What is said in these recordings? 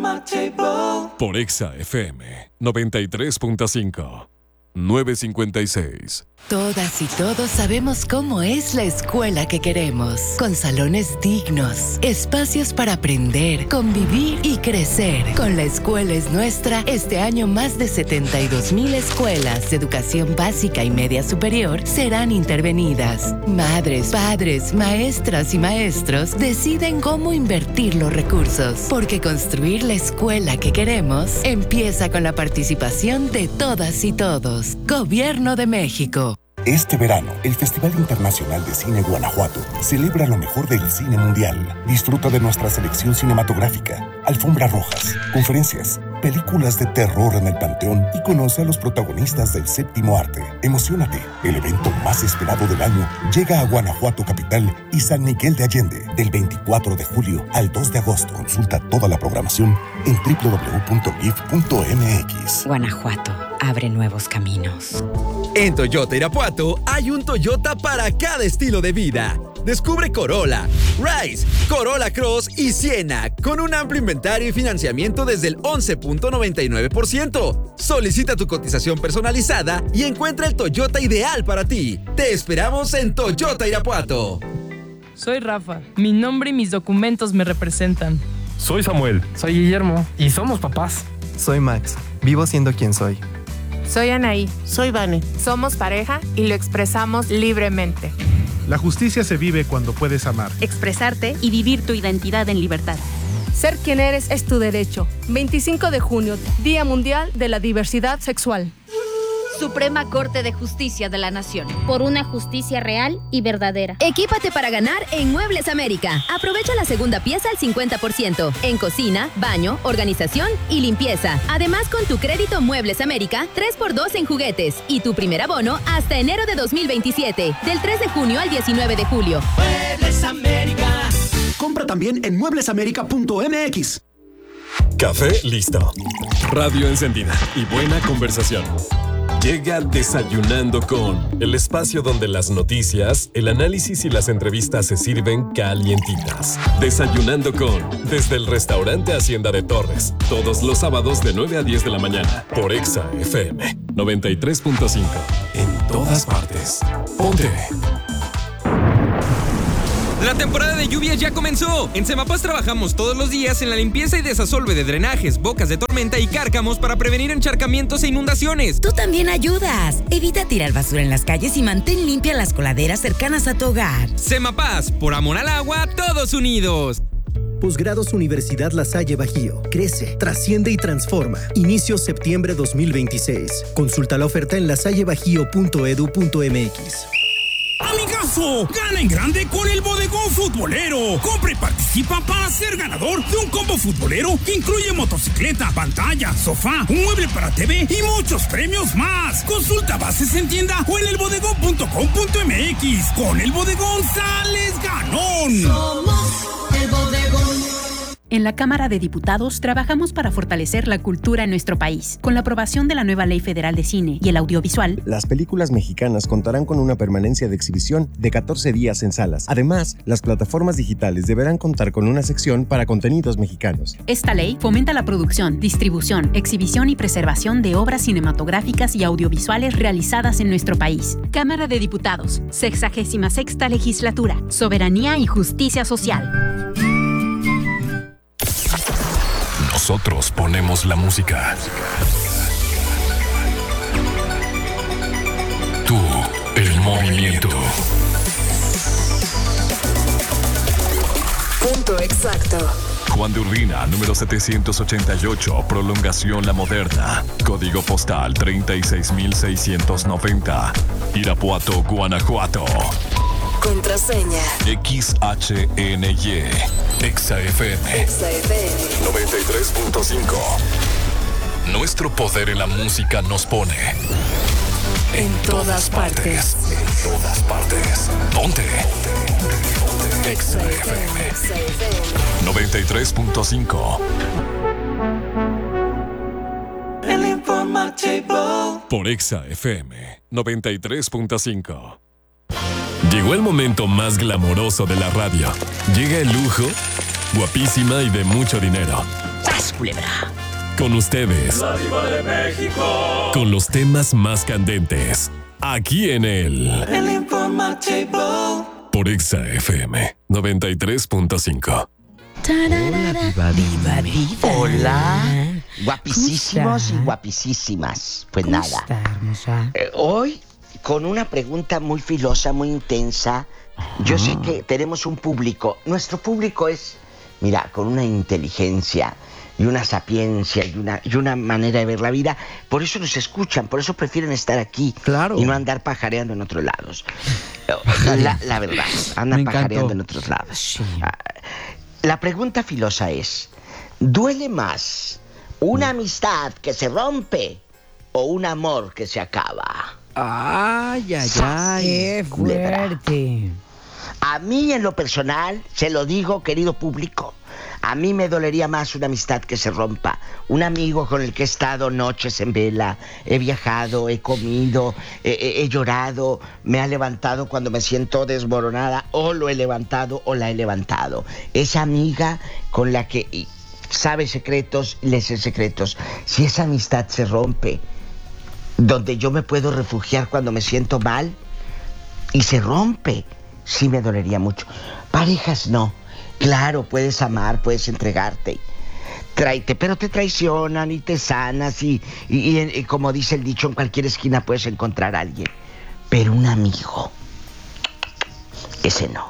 Por Exa FM 93.5 956. Todas y todos sabemos cómo es la escuela que queremos, con salones dignos, espacios para aprender, convivir y crecer. Con La Escuela es Nuestra, este año más de 72,000 escuelas de educación básica y media superior serán intervenidas. Madres, padres, maestras y maestros deciden cómo invertir los recursos, porque construir la escuela que queremos empieza con la participación de todas y todos. Gobierno de México. Este verano, el Festival Internacional de Cine Guanajuato celebra lo mejor del cine mundial. Disfruta de nuestra selección cinematográfica, alfombras rojas, conferencias, películas de terror en el Panteón y conoce a los protagonistas del séptimo arte. Emociónate, el evento más esperado del año llega a Guanajuato capital y San Miguel de Allende del 24 de julio al 2 de agosto. Consulta toda la programación en www.gif.mx. Guanajuato abre nuevos caminos. En Toyota Irapuato hay un Toyota para cada estilo de vida. Descubre Corolla, Rise, Corolla Cross y Siena con un amplio inventario y financiamiento desde el 11.99%. Solicita tu cotización personalizada y encuentra el Toyota ideal para ti. Te esperamos en Toyota Irapuato. Soy Rafa. Mi nombre y mis documentos me representan. Soy Samuel. Soy Guillermo. Y somos papás. Soy Max. Vivo siendo quien soy. Soy Anaí. Soy Vane. Somos pareja y lo expresamos libremente. La justicia se vive cuando puedes amar, expresarte y vivir tu identidad en libertad. Ser quien eres es tu derecho. 25 de junio, Día Mundial de la Diversidad Sexual. Suprema Corte de Justicia de la Nación. Por una justicia real y verdadera. Equípate para ganar en Muebles América. Aprovecha la segunda pieza al 50%. En cocina, baño, organización y limpieza. Además, con tu crédito Muebles América, 3x2 en juguetes. Y tu primer abono hasta enero de 2027. Del 3 de junio al 19 de julio. Muebles América. Compra también en mueblesamerica.mx. Café listo. Radio encendida y buena conversación. Llega Desayunando con, el espacio donde las noticias, el análisis y las entrevistas se sirven calientitas. Desayunando con, desde el restaurante Hacienda de Torres, todos los sábados de 9 a 10 de la mañana, por Exa FM 93.5. En todas partes. Ponte. La temporada de lluvias ya comenzó. En Semapas trabajamos todos los días en la limpieza y desasolve de drenajes, bocas de tormenta y cárcamos para prevenir encharcamientos e inundaciones. Tú también ayudas. Evita tirar basura en las calles y mantén limpias las coladeras cercanas a tu hogar. Semapas, por amor al agua, todos unidos. Posgrados Universidad La Salle Bajío. Crece, trasciende y transforma. Inicio septiembre 2026. Consulta la oferta en lasallebajío.edu.mx. ¡Amigazo! ¡Gana en grande con el Bodegón Futbolero! Compra y participa para ser ganador de un combo futbolero que incluye motocicleta, pantalla, sofá, un mueble para TV y muchos premios más. Consulta bases en tienda o en elbodegón.com.mx. Con el Bodegón sales ganón. Somos el Bodegón. En la Cámara de Diputados trabajamos para fortalecer la cultura en nuestro país. Con la aprobación de la nueva Ley Federal de Cine y el Audiovisual, las películas mexicanas contarán con una permanencia de exhibición de 14 días en salas. Además, las plataformas digitales deberán contar con una sección para contenidos mexicanos. Esta ley fomenta la producción, distribución, exhibición y preservación de obras cinematográficas y audiovisuales realizadas en nuestro país. Cámara de Diputados, 66ª Legislatura, Soberanía y Justicia Social. Nosotros ponemos la música. Tú, el movimiento. Punto exacto. Juan de Urbina, número 788, prolongación La Moderna. Código postal 36690. Irapuato, Guanajuato. Contraseña XHNY. Exa FM. Exa FM 93.5. Nuestro poder en la música nos pone en todas partes. En todas partes. Ponte. Exa FM 93.5. El informativo. Por Exa FM 93.5. Llegó el momento más glamoroso de la radio. Llega el lujo, guapísima y de mucho dinero. culebra. Con ustedes. La Diva de México. Con los temas más candentes. Aquí en el Informativo. Por Exa FM 93.5. Hola, diva. Hola. Guapísimos y guapísimas. Pues nada. Hoy, con una pregunta muy filosa, muy intensa. Yo sé que tenemos un público. Nuestro público es, mira, con una inteligencia y una sapiencia y una manera de ver la vida. Por eso nos escuchan, por eso prefieren estar aquí. Claro. Y no andar pajareando en otros lados. La verdad, andan pajareando en otros lados. Sí. La pregunta filosa es, ¿duele más una amistad que se rompe o un amor que se acaba? Ay, qué fuerte. A mí, en lo personal, se lo digo, querido público, a mí me dolería más una amistad que se rompa. Un amigo con el que he estado noches en vela, he viajado, he comido, he llorado, me ha levantado cuando me siento desmoronada, o lo he levantado o la he levantado. Esa amiga con la que sabe secretos, le sé secretos. Si esa amistad se rompe, donde yo me puedo refugiar cuando me siento mal, y se rompe, sí me dolería mucho. Parejas no. Claro, puedes amar, puedes entregarte, pero te traicionan y te sanas y como dice el dicho, en cualquier esquina puedes encontrar a alguien. Pero un amigo, ese no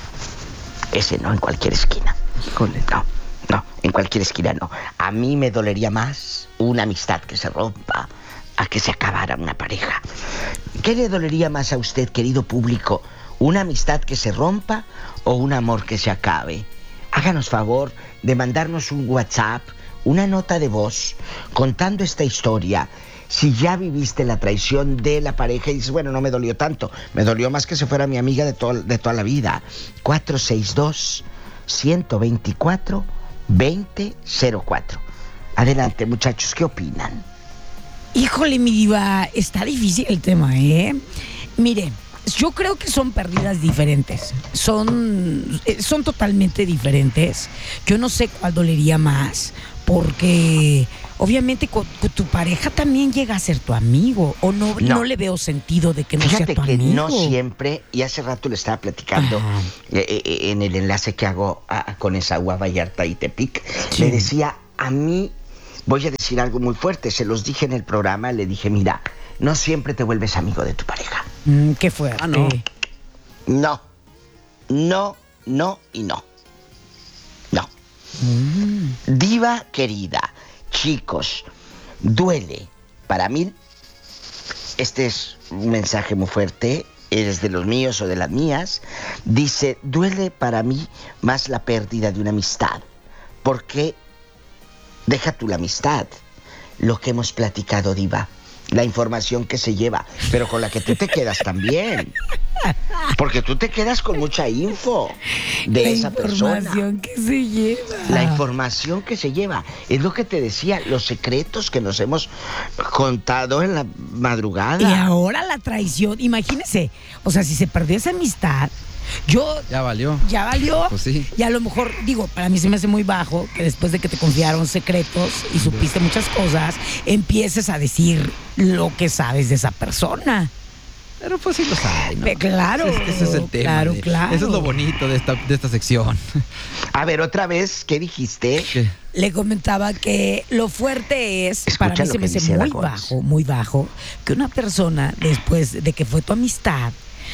en cualquier esquina. Híjole, no, en cualquier esquina no. A mí me dolería más una amistad que se rompa a que se acabara una pareja. ¿Qué le dolería más a usted, querido público? ¿Una amistad que se rompa o un amor que se acabe? Háganos favor de mandarnos un WhatsApp, una nota de voz, contando esta historia. Si ya viviste la traición de la pareja y dices, bueno, no me dolió tanto, me dolió más que se fuera mi amiga de toda la vida. 462-124-2004. Adelante, muchachos, ¿qué opinan? Híjole, mi diva, está difícil el tema, ¿eh? Mire, yo creo que son pérdidas diferentes. Son totalmente diferentes. Yo no sé cuál dolería más, porque obviamente con tu pareja también llega a ser tu amigo. O no le veo sentido de que no sea tu amigo. Fíjate que no siempre, y hace rato le estaba platicando en el enlace que hago con Esagua, Vallarta y Tepic. Sí. Le decía, a mí, voy a decir algo muy fuerte, se los dije en el programa, le dije, mira, no siempre te vuelves amigo de tu pareja. ¿Qué fuerte? No y no. Diva querida, chicos, duele. Para mí, este es un mensaje muy fuerte, eres de los míos o de las mías. Dice, duele para mí más la pérdida de una amistad. Porque, deja tú la amistad, lo que hemos platicado, diva, la información que se lleva, pero con la que tú te quedas también. Porque tú te quedas con mucha info de esa persona. La información que se lleva. La información que se lleva. Es lo que te decía, los secretos que nos hemos contado en la madrugada. Y ahora la traición. Imagínese, o sea, si se perdió esa amistad, Ya valió. Pues sí. Y a lo mejor, digo, para mí se me hace muy bajo que después de que te confiaron secretos y supiste muchas cosas, empieces a decir lo que sabes de esa persona. Pero pues sí lo sabe, ¿no? Claro. Ese es el tema. Claro. Eso es lo bonito de esta sección. A ver, otra vez, ¿qué dijiste? ¿Qué? Le comentaba que lo fuerte es, escucha, para mí se me hace muy bajo, que una persona, después de que fue tu amistad,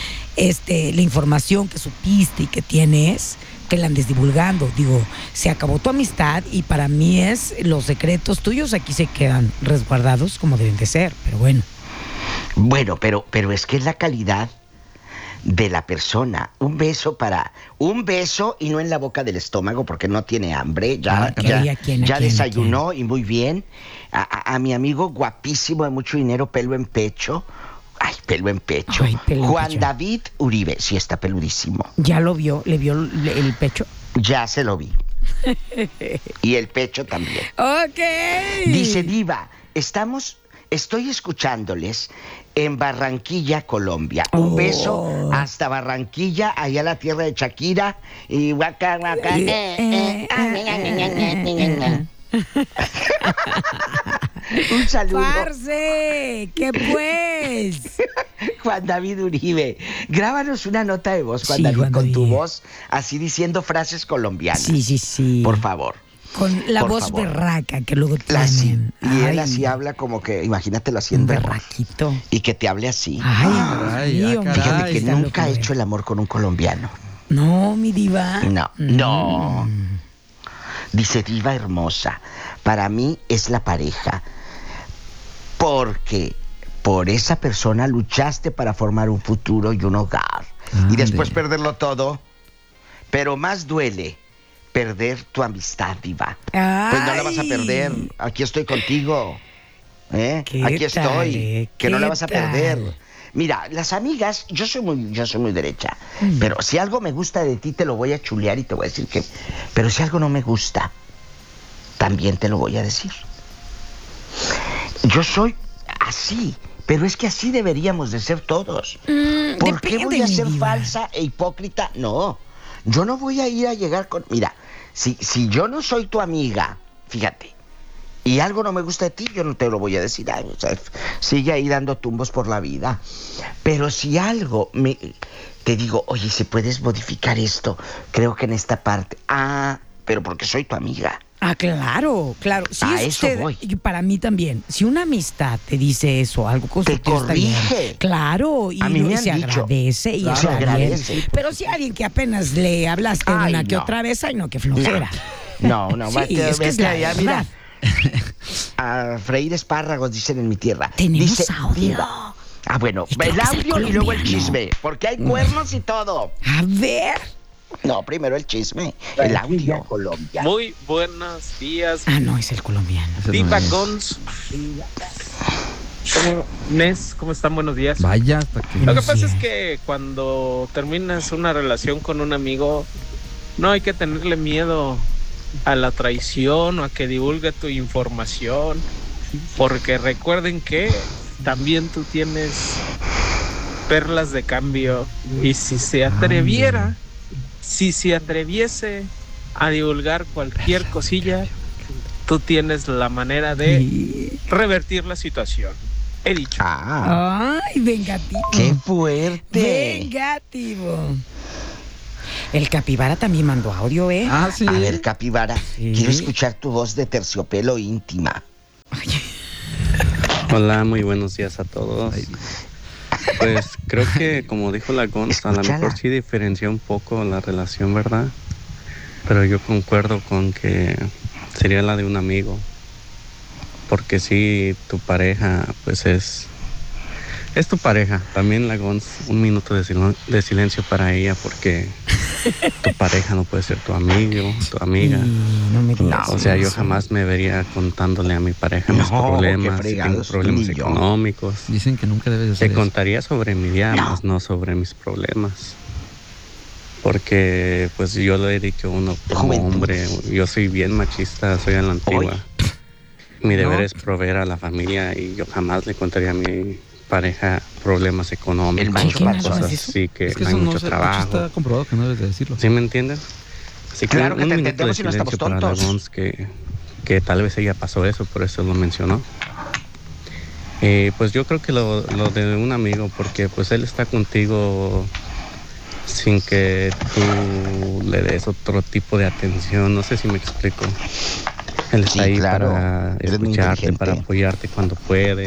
la información que supiste y que tienes, que la andes divulgando. Digo, se acabó tu amistad y para mí los secretos tuyos aquí se quedan resguardados como deben de ser, pero bueno. Bueno, pero es que es la calidad de la persona. Un beso y no en la boca del estómago porque no tiene hambre. Ya desayunó y muy bien. A mi amigo guapísimo de mucho dinero, pelo en pecho. Ay, pelo en pecho. Juan David Uribe, sí está peludísimo. ¿Ya lo vio? ¿Le vio el pecho? Ya se lo vi. Y el pecho también. Ok. Dice, diva, estoy escuchándoles en Barranquilla, Colombia. Un beso hasta Barranquilla, allá la tierra de Shakira y guaca. Un saludo. ¡Parce! ¿Qué pues? Juan David Uribe, grábanos una nota de voz, Juan Sí, David, Juan con David. tu voz, así diciendo frases colombianas. Sí. Por favor. Con la Por voz favor. berraca que luego Sí. tienen. Y él Ay, así habla como que, imagínatelo haciendo. berraquito. Y que te hable así. Ay, Dios mío, Fíjate que está nunca loco, he hecho el amor con un colombiano. No, mi diva. No. Dice, diva hermosa, para mí es la pareja. Porque por esa persona luchaste para formar un futuro y un hogar. Y después perderlo todo. Pero más duele perder tu amistad, diva. Pues no la vas a perder. Aquí estoy contigo. Aquí estoy. Que no la vas a perder. Mira, las amigas, yo soy muy derecha. Pero si algo me gusta de ti, te lo voy a chulear y te voy a decir que... Pero si algo no me gusta, también te lo voy a decir. Yo soy así, pero es que así deberíamos de ser todos. ¿Por qué voy a ser falsa e hipócrita? No, yo no voy a ir a llegar con... Mira, si yo no soy tu amiga, fíjate, y algo no me gusta de ti, yo no te lo voy a decir. Ay, o sea, sigue ahí dando tumbos por la vida. Pero si algo te digo, oye, si puedes modificar esto, creo que en esta parte... pero porque soy tu amiga. Claro. Sí, a eso voy. Para mí también. Si una amistad te dice eso, algo constructivo, te corrige. está bien. Claro, y a mí me han se dicho. agradece y Claro, está se agradece. bien. Pero si alguien que apenas le hablaste una que otra vez, ay no, qué flojera. No, sí, es que es la allá, verdad. A freír espárragos, dicen en mi tierra. Tenemos Dice, audio. Diva. Bueno, el audio y luego el chisme, porque hay cuernos y todo. A ver. No, primero el chisme, el audio. Colombia. Muy buenos días. No, es el colombiano. Diva Gons. ¿Cómo están? Buenos días. Vaya, hasta que... Lo que pasa es que cuando terminas una relación con un amigo, no hay que tenerle miedo a la traición o a que divulgue tu información, porque recuerden que también tú tienes perlas de cambio, y si se atreviese a divulgar cualquier cosilla, tú tienes la manera de revertir la situación. He dicho. Ay, vengativo. ¡Qué fuerte! Vengativo. El Capibara también mandó audio, ¿eh? Sí. A ver, Capibara, quiero escuchar tu voz de terciopelo íntima. Hola, muy buenos días a todos. Pues creo que, como dijo la Gonza, a lo mejor sí diferencia un poco la relación, ¿verdad? Pero yo concuerdo con que sería la de un amigo. Porque si tu pareja, pues es tu pareja. También la Gonza, un minuto de silencio para ella, porque tu pareja no puede ser tu amigo, tu amiga. O sea, yo jamás me vería contándole a mi pareja mis problemas, si tengo problemas económicos. Dicen que nunca debes hacer Te contaría sobre mi día, más no sobre mis problemas. Porque, pues, yo lo he dicho, uno como hombre, yo soy bien machista, soy a la antigua. Mi deber es proveer a la familia, y yo jamás le contaría a mi pareja problemas económicos, cosas así que no hay mucho trabajo. Está comprobado que no debes de decirlo. ¿Sí me entienden? Así que claro que un te minuto entendemos de y no estamos silencio para la tontos. Gons, que tal vez ella pasó eso, por eso lo mencionó. Pues yo creo que lo de un amigo, porque pues él está contigo sin que tú le des otro tipo de atención. No sé si me explico. Él está ahí para escucharte, para apoyarte cuando puede.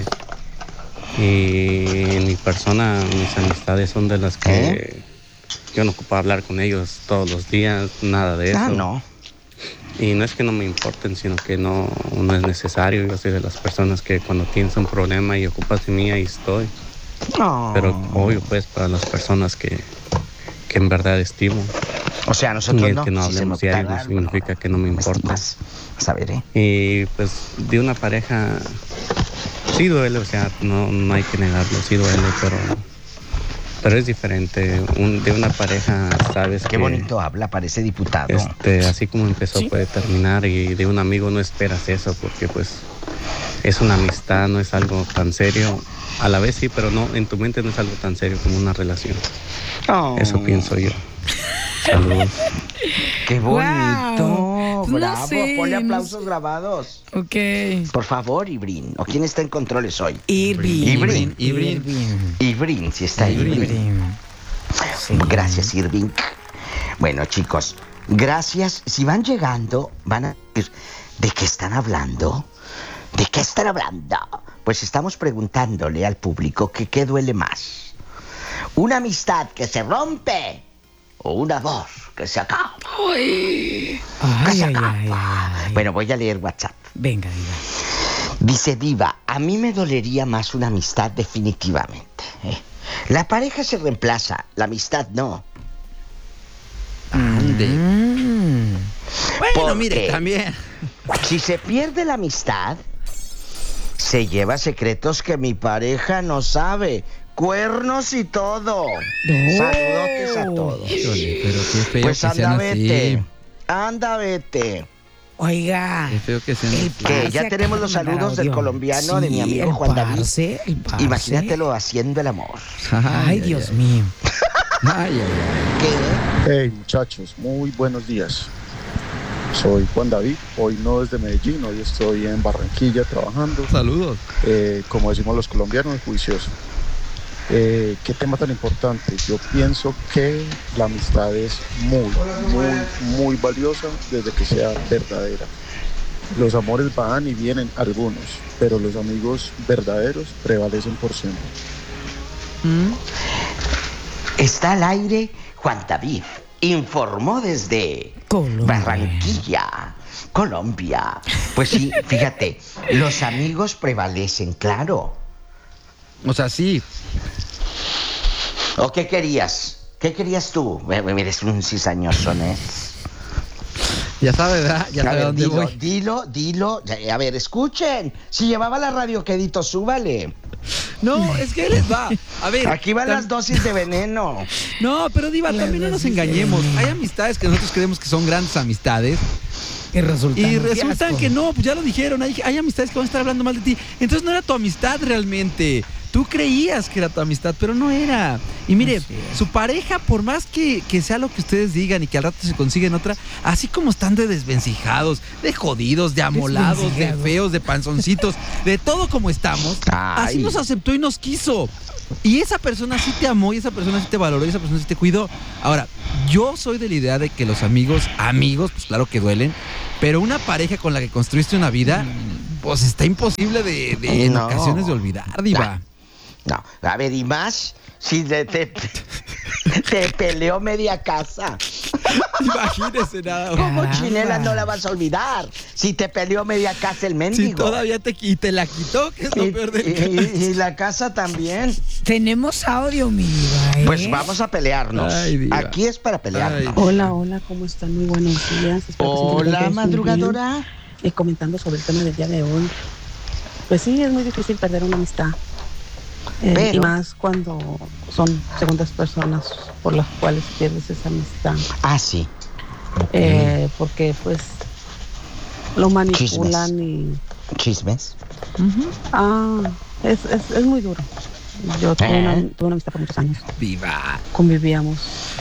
Y en mi persona, mis amistades son de las que yo no ocupo hablar con ellos todos los días, nada de eso. No. Y no es que no me importen, sino que no es necesario. Yo soy de las personas que cuando tienes un problema y ocupas de mí, ahí estoy. Pero obvio, pues, para las personas que en verdad estimo. O sea, nosotros no. Que no hablemos diario no significa que no me importa. Saber, Y pues de una pareja sí duele, o sea, no hay que negarlo, sí duele, pero es diferente. De una pareja, sabes Qué bonito habla, parece diputado. Así como empezó puede terminar, y de un amigo no esperas eso, porque pues es una amistad, no es algo tan serio. A la vez sí, pero no, en tu mente no es algo tan serio como una relación. Eso pienso yo. Saludos. Qué bonito. Pues bravo. no sé, Ponle no aplausos sé. grabados. Ok. Por favor, Ibrin. ¿O quién está en controles hoy? Irving. Ibrin, sí está Ibrin. Sí. Gracias, Irving. Bueno, chicos, gracias. Si van llegando, van a decir, ¿de qué están hablando? ¿De qué están hablando? Pues estamos preguntándole al público que qué duele más. ¿Una amistad que se rompe o una voz que se acaba? Ay. Bueno, voy a leer WhatsApp. Venga, Diva. Dice Diva, a mí me dolería más una amistad definitivamente. La pareja se reemplaza, la amistad no. Bueno, Porque mire, también. si se pierde la amistad, se lleva secretos que mi pareja no sabe. Cuernos y todo. Saludotes a todos. Híjole, pero qué feo Pues que sean anda, vete. así. Anda, vete. Oiga. Qué feo que sean así. Que ya tenemos los saludos del colombiano de mi amigo Juan David. Imagínatelo haciendo el amor. Ay, Dios mío. Hey, muchachos, muy buenos días. Soy Juan David, hoy no desde Medellín, hoy estoy en Barranquilla trabajando. Saludos. Como decimos los colombianos, juicioso. Qué tema tan importante. Yo pienso que la amistad es muy valiosa desde que sea verdadera. Los amores van y vienen algunos, pero los amigos verdaderos prevalecen por siempre. Está al aire Juan David. Informó desde Barranquilla, Colombia. Pues sí, fíjate, los amigos prevalecen, claro. O sea, sí. ¿O qué querías? ¿Qué querías tú? Eres un cizañoso, ¿eh? Ya sabe, ¿verdad? Ya sabe dónde voy. Dilo. A ver, escuchen. Si llevaba la radio quedito, súbale. No, es que les va. A ver. Aquí van las dosis de veneno. No, pero Diva, también no nos engañemos. Hay amistades que nosotros creemos que son grandes amistades. Y resultan que no, pues ya lo dijeron. Hay amistades que van a estar hablando mal de ti. Entonces no era tu amistad realmente. Tú creías que era tu amistad, pero no era. Y mire, su pareja, por más que sea lo que ustedes digan y que al rato se consiguen otra, así como están de desvencijados, de jodidos, de amolados, de feos, de panzoncitos, de todo como estamos, así nos aceptó y nos quiso. Y esa persona sí te amó, y esa persona sí te valoró, y esa persona sí te cuidó. Ahora, yo soy de la idea de que los amigos, pues claro que duelen, pero una pareja con la que construiste una vida, pues está imposible en ocasiones de olvidar, Diva. No, a ver, y más si te peleó media casa. Imagínese nada. ¿Cómo chinela no la vas a olvidar? Si te peleó media casa el mendigo. Si todavía te la quitó, que es lo peor del caso. Y la casa también. Tenemos audio, mi Diva, ¿eh? Pues vamos a pelearnos. Aquí es para pelearnos. Hola, ¿cómo están? Muy buenos días. Hola, madrugadora. Comentando sobre el tema del día de hoy. Pues sí, es muy difícil perder una amistad. Y más cuando son segundas personas por las cuales pierdes esa amistad. Ah, sí. Porque pues lo manipulan. Chismes. Es muy duro. Yo tuve una amistad por muchos años. Viva. Convivíamos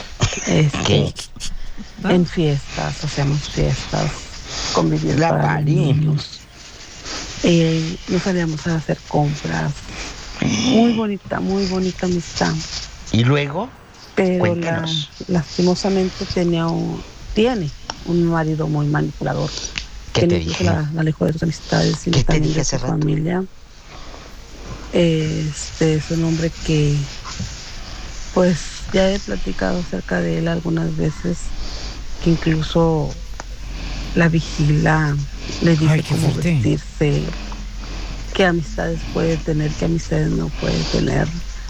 en fiestas, hacíamos fiestas, convivíamos para niños. No salíamos a hacer compras. Muy bonita amistad. ¿Y luego? Pero lastimosamente tiene un marido muy manipulador. ¿Qué te dije? La alejó de sus amistades y también de su familia. Es un hombre que, pues, ya he platicado acerca de él algunas veces, que incluso la vigila, le dice cómo vestirse, qué amistades puede tener, qué amistades no puede tener.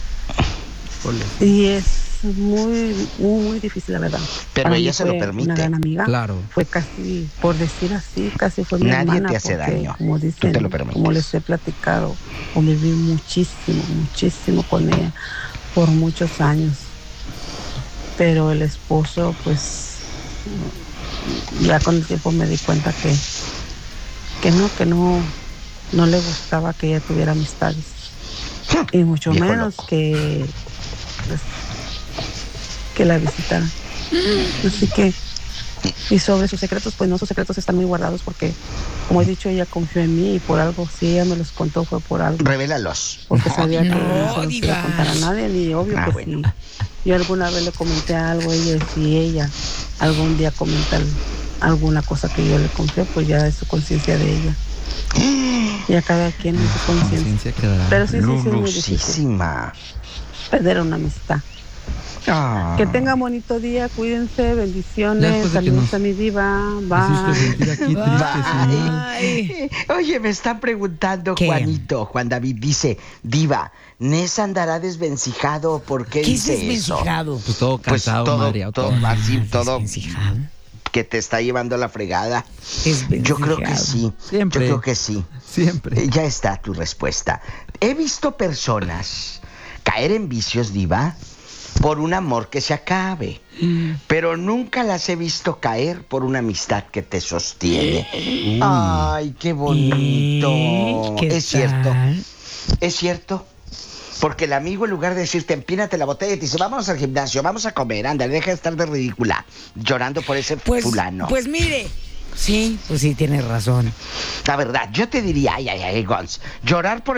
Y es muy difícil, la verdad. Pero para ella se lo permite. Una gran amiga. Claro. Fue casi, por decir así, casi fue mi hermana. Nadie te hace daño. Como dicen, tú te lo permites. Como les he platicado, conviví muchísimo con ella por muchos años. Pero el esposo, pues, ya con el tiempo me di cuenta que no le gustaba que ella tuviera amistades. Y mucho menos que la visitara. Así que Y sobre sus secretos, pues no, sus secretos están muy guardados porque, como he dicho, ella confió en mí y por algo, si ella me los contó fue por algo. Revélalos. Porque sabía que no se los iba a contar a nadie y obvio que bueno. Si yo alguna vez le comenté algo a ella, si ella algún día comenta alguna cosa que yo le confié, pues ya es su conciencia de ella. Y a cada quien en su conciencia. Pero sí, es muy difícil perder una amistad. Que tengan bonito día, cuídense, bendiciones, saludos a mi diva. Bye. Bye. Oye, me están preguntando, ¿qué? Juan David dice, diva, ¿Ness andará desvencijado? ¿Por qué dice desvencijado? Eso? Pues todo cansado, María. Todo que te está llevando a la fregada. Yo creo que sí. Siempre. Yo creo que sí. Siempre. Ya está tu respuesta. He visto personas caer en vicios, diva, por un amor que se acabe, pero nunca las he visto caer por una amistad que te sostiene. Ay, qué bonito. ¿Qué es cierto. Porque el amigo, en lugar de decirte empínate la botella, te dice vámonos al gimnasio, vamos a comer, anda, deja de estar de ridícula, llorando por ese fulano. Pues mire, sí, pues sí, tienes razón. La verdad, yo te diría, Gons, llorar por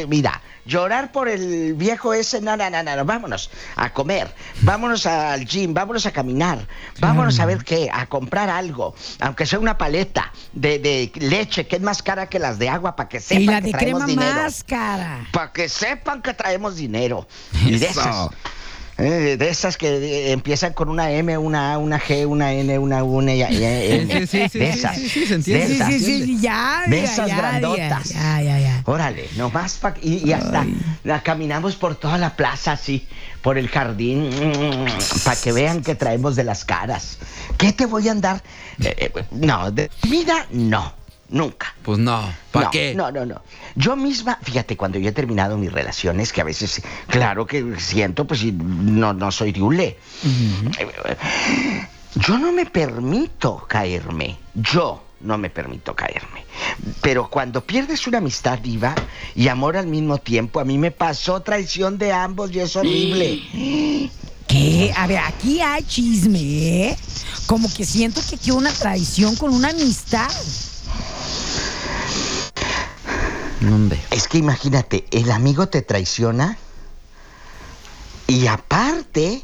el viejo ese, no, vámonos a comer, vámonos al gym, vámonos a caminar, vámonos a ver qué, a comprar algo, aunque sea una paleta de leche, que es más cara que las de agua, para que sepan que traemos dinero. Y la de crema más cara. Para que sepan que traemos dinero. Y de esas que empiezan con una M, una A, una G, una N, una U, de esas. Sí, se entiende. Sí, ya. De esas grandotas. Ya. Órale, nomás y hasta caminamos por toda la plaza así, por el jardín, para que vean que traemos de las caras. ¿Qué te voy a andar? No, de vida no. Nunca. Pues no, ¿para qué? No. Yo misma, fíjate, cuando yo he terminado mis relaciones, que a veces, claro que siento, pues no soy riule. Yo no me permito caerme. Pero cuando pierdes una amistad, diva, y amor al mismo tiempo, a mí me pasó traición de ambos y es horrible. ¿Qué? A ver, aquí hay chisme, ¿eh? Como que siento que aquí hay una traición con una amistad. Es que imagínate, el amigo te traiciona y aparte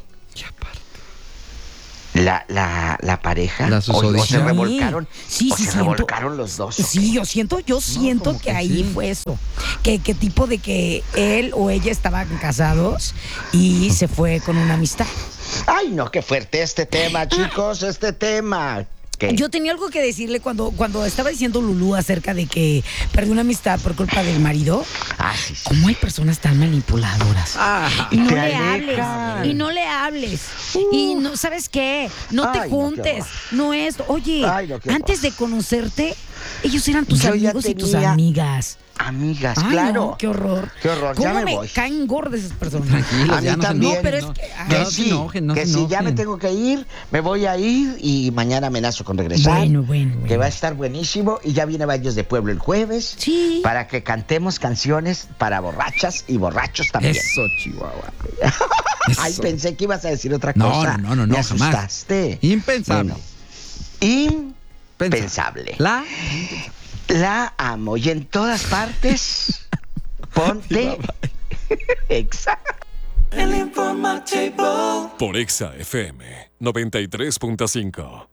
la pareja o se revolcaron, se revolcaron los dos. Sí, yo siento que ahí fue eso. Que tipo de que él o ella estaban casados y se fue con una amistad. Ay, no, qué fuerte este tema, chicos, ¿Qué? Yo tenía algo que decirle cuando estaba diciendo Lulú acerca de que perdió una amistad por culpa del marido. Sí. ¿Cómo hay personas tan manipuladoras? Y no le hables. Y no, ¿sabes qué? No te juntes. No es. Oye, antes de conocerte, ellos eran tus amigos y tus amigas. Amigas, claro. No, qué horror. ¿Cómo me caen gordas esas personas? Tranquilos, a mí también. No, pero es que si ya me tengo que ir, me voy a ir y mañana amenazo con regresar. Bueno. Que va a estar buenísimo y ya viene Baños de Pueblo el jueves. Sí. Para que cantemos canciones para borrachas y borrachos también. Eso, Chihuahua. Ay, pensé que ibas a decir otra cosa. No, me jamás. Asustaste. Impensable. Impensable. La amo y en todas partes ponte Exa. El informativo Por Exa FM 93.5.